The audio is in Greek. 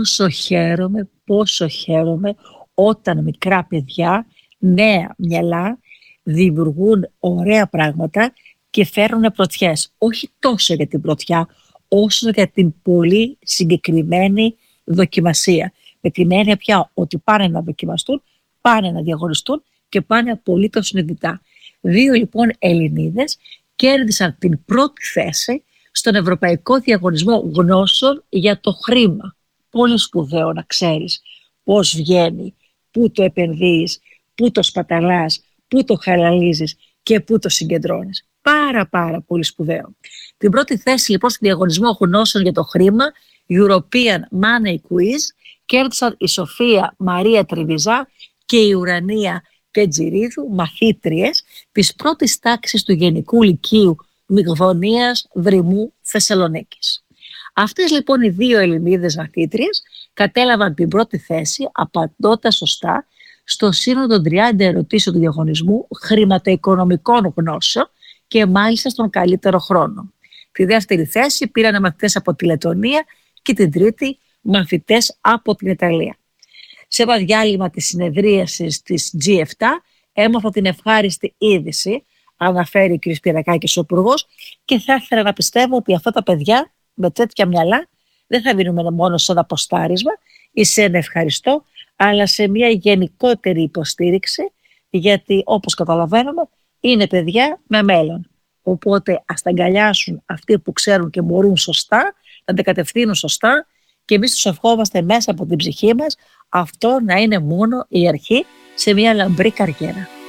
πόσο χαίρομαι όταν μικρά παιδιά, νέα μυαλά, δημιουργούν ωραία πράγματα και φέρνουν πρωτιές. Όχι τόσο για την πρωτιά, όσο για την πολύ συγκεκριμένη δοκιμασία. Με την έννοια πια ότι πάνε να δοκιμαστούν, πάνε να διαγωνιστούν και πάνε απολύτως συνειδητά. 2 λοιπόν Ελληνίδες κέρδισαν την πρώτη θέση στον Ευρωπαϊκό Διαγωνισμό Γνώσεων για το χρήμα. Πολύ σπουδαίο να ξέρεις πώς βγαίνει, πού το επενδύεις, πού το σπαταλάς, πού το χαλαλίζεις και πού το συγκεντρώνεις. Πάρα πολύ σπουδαίο. Την πρώτη θέση λοιπόν στον Διαγωνισμό Γνώσεων για το χρήμα, European Money Quiz, κέρδισαν η Σοφία Μαρία Τριβιζά και η Ουρανία Πετζηρίδου, μαθήτριες της πρώτης τάξης του Γενικού Λυκείου Μυγδονίας Δρυμού Θεσσαλονίκης. Αυτές λοιπόν οι 2 Ελληνίδες μαθήτριες κατέλαβαν την πρώτη θέση απαντώντας σωστά στο σύνολο των 30 ερωτήσεων του διαγωνισμού χρηματοοικονομικών γνώσεων και μάλιστα στον καλύτερο χρόνο. Τη δεύτερη θέση πήραν μαθητές από τη Λετωνία και την τρίτη μαθητές από την Ιταλία. Σε ένα διάλειμμα της συνεδρίασης της G7 έμαθα την ευχάριστη είδηση, αναφέρει ο κ. Σπυρακάκης ο Υπουργός, και θα ήθελα να πιστεύω ότι αυτά τα παιδιά με τέτοια μυαλά δεν θα μείνουμε μόνο σε ένα ποστάρισμα ή σε ένα ευχαριστώ, αλλά σε μια γενικότερη υποστήριξη, γιατί όπως καταλαβαίνουμε είναι παιδιά με μέλλον. Οπότε ας τα αγκαλιάσουν αυτοί που ξέρουν και μπορούν σωστά, να τα κατευθύνουν σωστά και εμείς τους ευχόμαστε μέσα από την ψυχή μας αυτό να είναι μόνο η αρχή σε μια λαμπρή καριέρα.